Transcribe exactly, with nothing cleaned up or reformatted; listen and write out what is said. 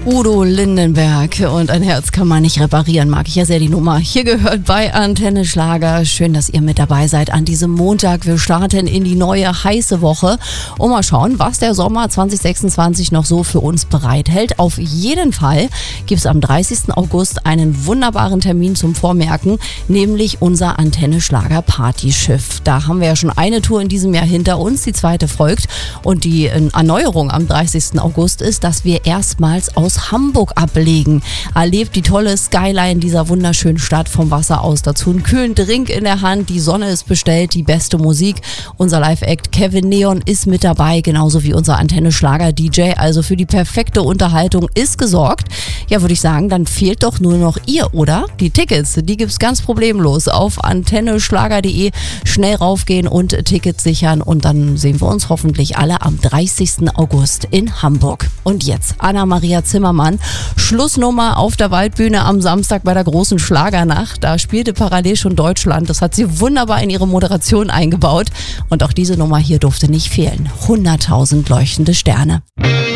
Udo Lindenberg und ein Herz kann man nicht reparieren, mag ich ja sehr die Nummer. Hier gehört bei Antenne Schlager. Schön, dass ihr mit dabei seid an diesem Montag. Wir starten in die neue heiße Woche und mal schauen, was der Sommer zwanzig sechsundzwanzig noch so für uns bereithält. Auf jeden Fall gibt es am dreißigsten August einen wunderbaren Termin zum Vormerken, nämlich unser Antenne Schlager Partyschiff. Da haben wir ja schon eine Tour in diesem Jahr hinter uns, die zweite folgt und die Erneuerung am dreißigsten August ist, dass wir erstmals aus Hamburg ablegen. Erlebt die tolle Skyline dieser wunderschönen Stadt vom Wasser aus. Dazu einen kühlen Drink in der Hand, die Sonne ist bestellt, die beste Musik. Unser Live-Act Kevin Neon ist mit dabei, genauso wie unser Antenne Schlager D J. Also für die perfekte Unterhaltung ist gesorgt. Ja, würde ich sagen, dann fehlt doch nur noch ihr, oder? Die Tickets, die gibt's ganz problemlos auf antenne schlager punkt de. Schnell raufgehen und Tickets sichern und dann sehen wir uns hoffentlich alle am dreißigsten August in Hamburg. Und jetzt Anna-Maria Zimmermann, Schlussnummer auf der Waldbühne am Samstag bei der großen Schlagernacht. Da spielte parallel schon Deutschland. Das hat sie wunderbar in ihre Moderation eingebaut. Und auch diese Nummer hier durfte nicht fehlen. hunderttausend leuchtende Sterne.